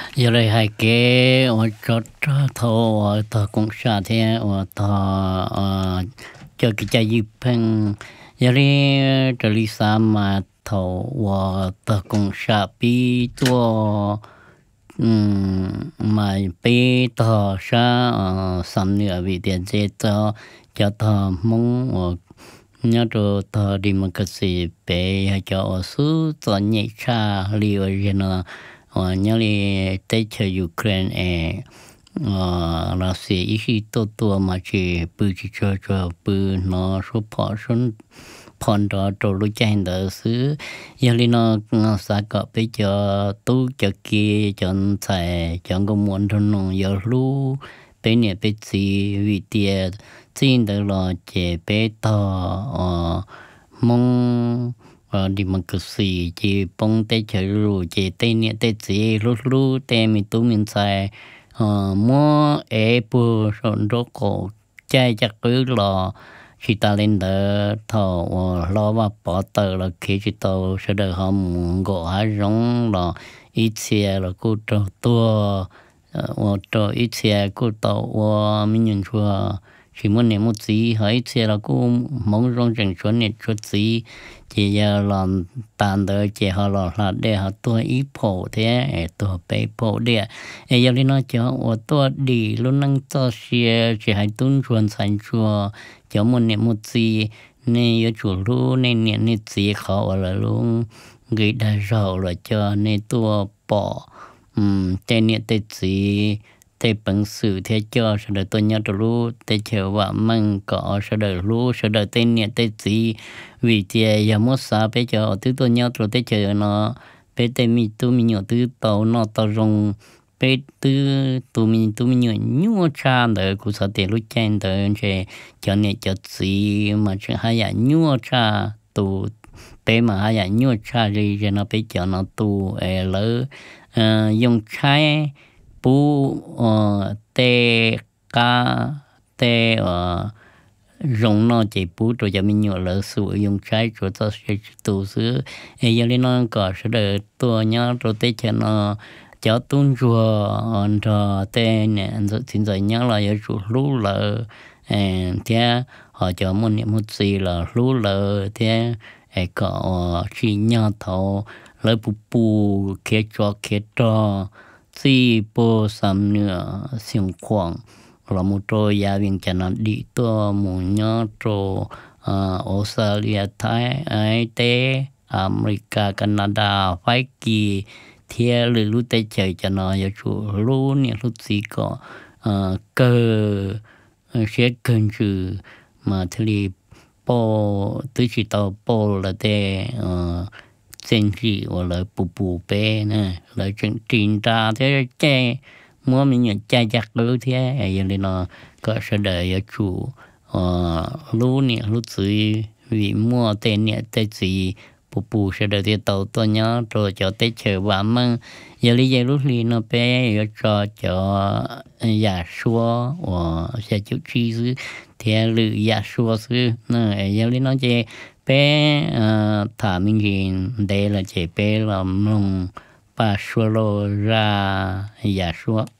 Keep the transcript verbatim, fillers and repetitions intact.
giờ đây hai cái ở chỗ thầu ở thầu công xã thế ở thầu ờ cho cái trái dịp phăng giờ đây trở đi xa mà thầu ở thầu công xã bị tua mà bị thầu xã ờ xâm nhập bị tiền chế cho cho thầu mong ở nhớ rồi thầu đi mà cái gì bị cho ở xứ cho nhẹ cha liều gì nữa ờ nhớ đi tới chơi Ukraine eh ờ Russia ý chí tốt tua mà chỉ bự chỉ cho cho bự nó số phỏ số phòn đó trâu lúa chanh đó xứ giờ đi nó nó sẽ có bây giờ tu cho kia chọn xài chọn có muốn thôn nông giờ lúa bây giờ bây gì vì tiền xin được là chế bé to ờ mong ờ đi mà cứ xì chỉ bông tê chơi rồi chỉ tê nhẹ tê chỉ lú lú tê mình tu mình xài ờ mua ép bù rồi rốt cổ chạy chắc cứ là khi ta lên đó thầu lo và bỏ tờ là khi chỉ tàu sẽ được họ muốn gọi hai giống là ít xe là cô trâu tua ờ trâu ít xe cô tàu và mình nhận chua chỉ muốn niệm một gì hỏi xe là cô mong rong chẳng chuẩn niệm chút gì chỉ giờ làm tàn đỡ chỉ họ là là để họ tua ít phổ thế tua bé phổ để ấy giờ đi nói cho ở tua đi luôn năng cho xe chỉ hay tuân chuẩn sản chua cho một niệm một gì nên ở chỗ luôn nên niệm nên gì khó là luôn người đã giàu là cho nên tua bỏ um tên niệm tên gì thế bằng sự thế cho sẽ được tôi nhớ được lúc thế chờ và mang có sẽ được lúc sẽ được tên nhật tên gì vì thế giờ muốn sao bây giờ thứ tôi nhớ rồi thế chờ nó bây tên mi tôi mi nhớ thứ tàu nó tàu rong bây thứ tôi mi tôi mi nhớ nhua cha đời của sao tiền lúc chen đời che cho nên cho gì mà chỉ hay là nhua cha tu bây mà hay là nhua cha gì cho nó bây giờ nó tu ở lỡ dùng trái bù ờ tê cá tê ờ rong nó chỉ bù rồi cho mình nhớ là sử dụng trái cho ta sẽ tu sửa ấy giờ nó có sẽ được tua nhớ rồi tê cho nó cho tuôn chùa rồi tê nè rồi xin rồi nhớ là ở chỗ lú lợ thế họ cho một niệm một gì là lú lợ thế ấy có chỉ nhớ thầu lấy bù bù kia cho kia cho si po sam nửa xiong quang là một trò gia viên cho nó đi to một nhớ trò Australia Thái Ái Tế America Canada phải kỳ theo lời lúc tây trời cho nó giờ chủ lúc này lúc gì có cơ sẽ cần trừ mà thì po tứ chỉ tàu po là để sen chỉ hoặc là bù bù bé nè là chuyện trình ra thế che mua mình nhận che chặt đối thế vậy nên nó có sẽ đợi ở chủ lú nè lú gì vì mua tên nè tên gì bù bù sẽ đợi thì tàu tôi nhớ rồi cho tới chờ và mang giờ lý do lúc này nó bé cho cho giả xua và sẽ chịu chi chứ thì lự giả xua chứ nè giờ lý nó chơi bé thả mình nhìn đây là chế bé làm nông ba xua lô ra giả xua